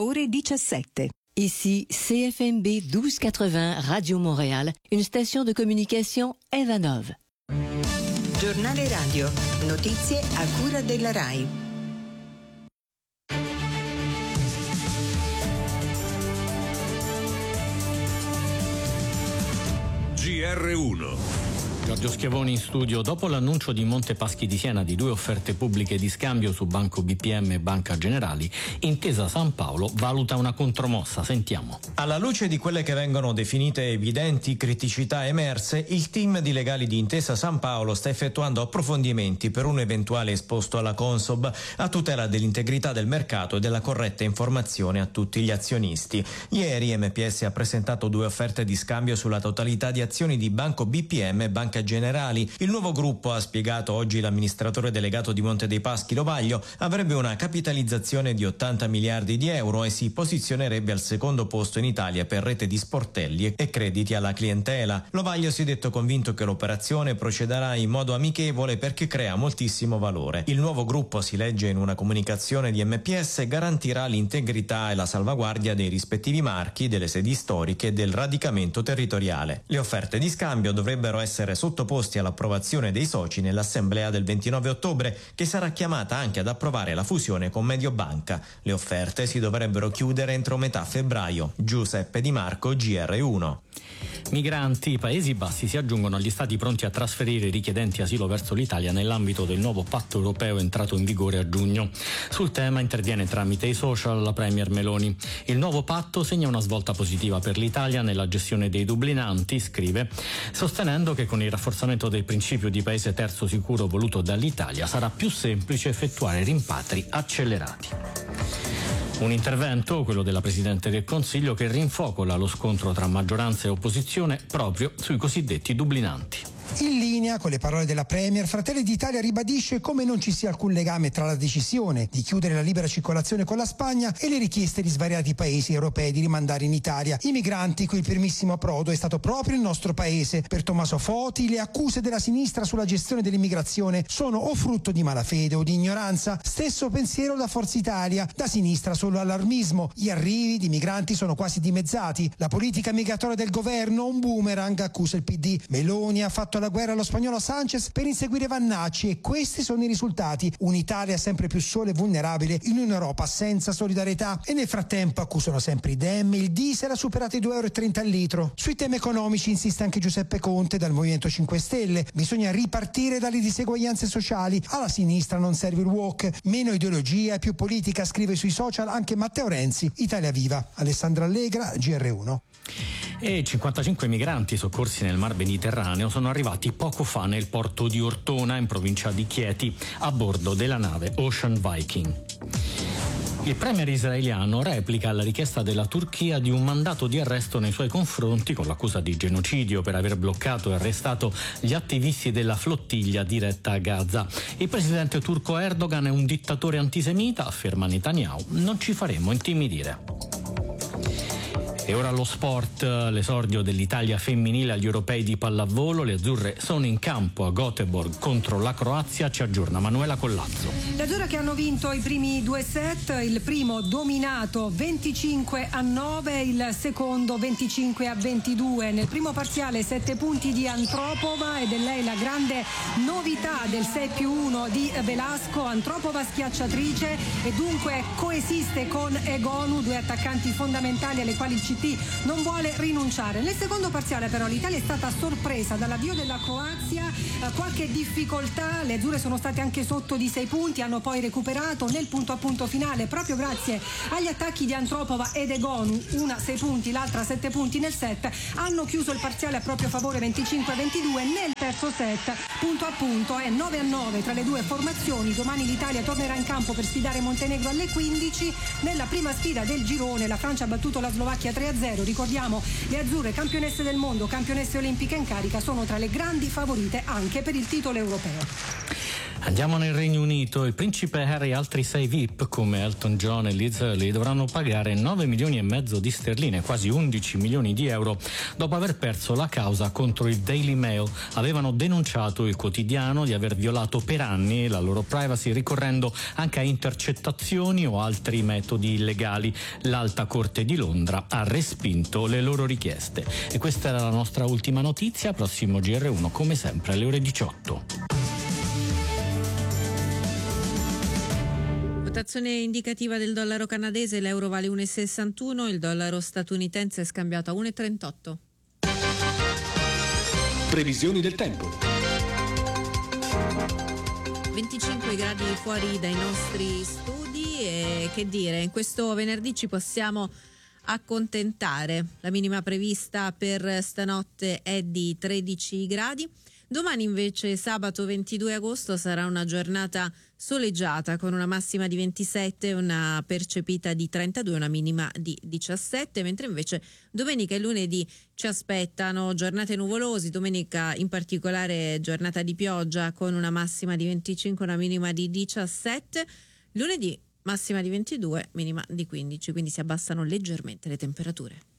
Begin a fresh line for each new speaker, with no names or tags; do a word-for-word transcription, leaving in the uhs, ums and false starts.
ore diciassette.
Ici C F M B douze quatre-vingts Radio Montréal, une station de communication Evanov.
Giornale radio, notizie a cura della RAI.
G R uno.
Giorgio Schiavoni in studio. Dopo l'annuncio di Monte Paschi di Siena di due offerte pubbliche di scambio su Banco B P M e Banca Generali, Intesa San Paolo valuta una contromossa. Sentiamo.
Alla luce di quelle che vengono definite evidenti criticità emerse, il team di legali di Intesa San Paolo sta effettuando approfondimenti per un eventuale esposto alla Consob a tutela dell'integrità del mercato e della corretta informazione a tutti gli azionisti. Ieri M P S ha presentato due offerte di scambio sulla totalità di azioni di Banco B P M e Banca Generali. Il nuovo gruppo, ha spiegato oggi l'amministratore delegato di Monte dei Paschi Lovaglio, avrebbe una capitalizzazione di ottanta miliardi di euro e si posizionerebbe al secondo posto in Italia per rete di sportelli e crediti alla clientela. Lovaglio si è detto convinto che l'operazione procederà in modo amichevole perché crea moltissimo valore. Il nuovo gruppo, si legge in una comunicazione di M P S, garantirà l'integrità e la salvaguardia dei rispettivi marchi, delle sedi storiche e del radicamento territoriale. Le offerte di scambio dovrebbero essere sottoposti all'approvazione dei soci nell'assemblea del ventinove ottobre, che sarà chiamata anche ad approvare la fusione con Mediobanca. Le offerte si dovrebbero chiudere entro metà febbraio. Giuseppe Di Marco, G R uno.
Migranti, i Paesi Bassi si aggiungono agli stati pronti a trasferire i richiedenti asilo verso l'Italia nell'ambito del nuovo patto europeo entrato in vigore a giugno. Sul tema interviene tramite i social la Premier Meloni. Il nuovo patto segna una svolta positiva per l'Italia nella gestione dei dublinanti, scrive, sostenendo che con il rafforzamento del principio di paese terzo sicuro voluto dall'Italia sarà più semplice effettuare rimpatri accelerati. Un intervento, quello della Presidente del Consiglio, che rinfocola lo scontro tra maggioranza e opposizione proprio sui cosiddetti dublinanti.
In linea con le parole della Premier, Fratelli d'Italia ribadisce come non ci sia alcun legame tra la decisione di chiudere la libera circolazione con la Spagna e le richieste di svariati paesi europei di rimandare in Italia i migranti cui il primissimo approdo è stato proprio il nostro paese. Per Tommaso Foti le accuse della sinistra sulla gestione dell'immigrazione sono o frutto di malafede o di ignoranza. Stesso pensiero da Forza Italia, da sinistra solo allarmismo. Gli arrivi di migranti sono quasi dimezzati. La politica migratoria del governo un boomerang, accusa il P D. Meloni ha fatto la guerra allo spagnolo Sanchez per inseguire Vannacci e questi sono i risultati: un'Italia sempre più sola e vulnerabile in un'Europa senza solidarietà. E nel frattempo accusano sempre i Dem, il diesel ha superato i due euro e trenta al litro. Sui temi economici insiste anche Giuseppe Conte dal Movimento cinque Stelle: bisogna ripartire dalle diseguaglianze sociali, alla sinistra non serve il walk, meno ideologia e più politica, scrive sui social anche Matteo Renzi, Italia Viva. Alessandra Allegra, G R uno.
E cinquantacinque migranti soccorsi nel Mar Mediterraneo sono arrivati poco fa nel porto di Ortona, in provincia di Chieti, a bordo della nave Ocean Viking. Il premier israeliano replica alla richiesta della Turchia di un mandato di arresto nei suoi confronti con l'accusa di genocidio per aver bloccato e arrestato gli attivisti della flottiglia diretta a Gaza. Il presidente turco Erdogan è un dittatore antisemita, afferma Netanyahu. Non ci faremo intimidire. E ora lo sport, l'esordio dell'Italia femminile agli europei di pallavolo. Le azzurre sono in campo a Göteborg contro la Croazia, ci aggiorna Manuela Collazzo.
Le azzurre che hanno vinto i primi due set, il primo dominato venticinque a nove, il secondo venticinque a ventidue. Nel primo parziale sette punti di Antropova ed è lei la grande novità del sei più uno di Velasco. Antropova schiacciatrice e dunque coesiste con Egonu, due attaccanti fondamentali alle quali il C T non vuole rinunciare. Nel secondo parziale però l'Italia è stata sorpresa dall'avvio della Croazia, eh, qualche difficoltà, le azzurre sono state anche sotto di sei punti, hanno poi recuperato nel punto a punto finale proprio grazie agli attacchi di Antropova ed Egonu, una sei punti, l'altra sette punti nel set, hanno chiuso il parziale a proprio favore venticinque a ventidue. Nel terzo set punto a punto è nove a nove tra le due formazioni. Domani l'Italia tornerà in campo per sfidare Montenegro alle quindici. Nella prima sfida del girone la Francia ha battuto la Slovacchia tre a zero. Ricordiamo, le azzurre campionesse del mondo, campionesse olimpiche in carica, sono tra le grandi favorite anche per il titolo europeo.
Andiamo nel Regno Unito. Il principe Harry e altri sei V I P come Elton John e Liz Hurley dovranno pagare nove milioni e mezzo di sterline, quasi undici milioni di euro, dopo aver perso la causa contro il Daily Mail. Avevano denunciato il quotidiano di aver violato per anni la loro privacy ricorrendo anche a intercettazioni o altri metodi illegali. L'Alta Corte di Londra ha respinto le loro richieste. E questa era la nostra ultima notizia. Prossimo G R uno come sempre alle ore diciotto.
Votazione indicativa del dollaro canadese, l'euro vale uno virgola sessantuno, il dollaro statunitense è scambiato a uno virgola trentotto.
Previsioni del tempo.
venticinque gradi fuori dai nostri studi e che dire, in questo venerdì ci possiamo accontentare. La minima prevista per stanotte è di tredici gradi. Domani invece, sabato ventidue agosto, sarà una giornata soleggiata con una massima di ventisette, una percepita di trentadue, una minima di diciassette, mentre invece domenica e lunedì ci aspettano giornate nuvolosi, domenica in particolare giornata di pioggia con una massima di venticinque, una minima di diciassette, lunedì massima di ventidue, minima di quindici, quindi si abbassano leggermente le temperature.